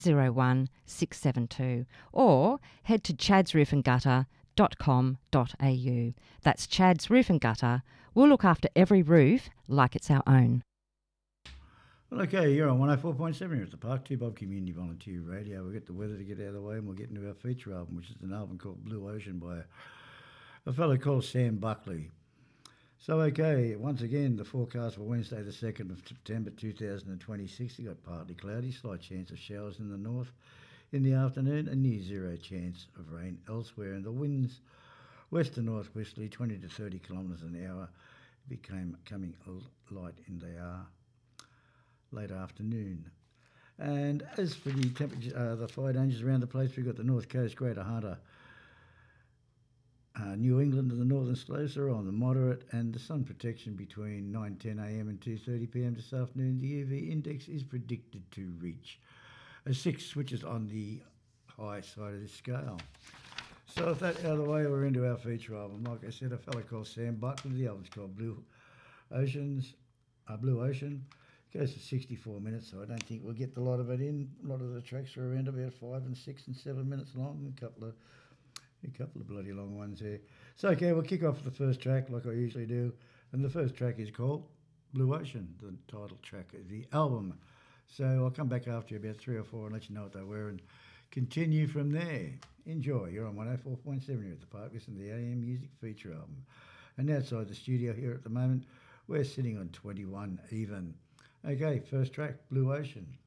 01672 or head to chadsroofandgutter.com.au. That's Chad's Roof and Gutter. We'll look after every roof like it's our own. Well, okay, you're on 104.7 here at the Park, 2 Bob Community Volunteer Radio. We'll get the weather to get out of the way and we'll get into our feature album, which is an album called Blue Ocean by a fellow called Sam Buckley. So, okay, once again, the forecast for Wednesday the 2nd of September 2026, you got partly cloudy, slight chance of showers in the north in the afternoon, and near zero chance of rain elsewhere. And the winds west to northwesterly, 20 to 30 kilometres an hour, coming light in the late afternoon. And as for the temperature, the fire dangers around the place, we've got the North Coast, Greater Hunter, New England and the Northern Slopes are on the moderate, and the sun protection between 9:10am and 2:30pm this afternoon. The UV index is predicted to reach a 6, which is on the high side of the scale. So with that out of the way, we're into our feature album. Like I said, a fella called Sam Buckley. The album's called Blue Ocean. Goes for 64 minutes, so I don't think we'll get a lot of it in. A lot of the tracks are around about 5 and 6 and 7 minutes long. A couple of bloody long ones there. So, okay, we'll kick off with the first track like I usually do. And the first track is called Blue Ocean, the title track of the album. So I'll come back after you about 3 or 4 and let you know what they were and continue from there. Enjoy. You're on 104.7 here at the Park. Listen to the AM Music feature album. And outside the studio here at the moment, we're sitting on 21 even. Okay, first track, Blue Ocean.